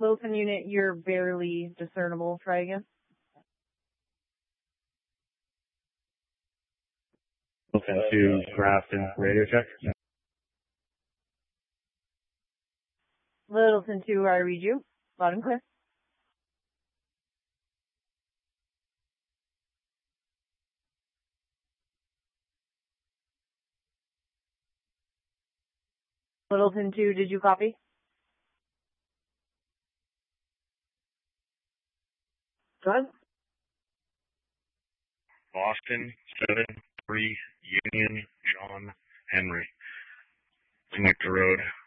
Wilson unit, you're barely discernible. Try again. Wilson 2, Grafton, radio check. Littleton 2, I read you. Loud and clear. Littleton 2, did you copy? Go ahead. Boston 7-3 Union John Henry. Connect the road.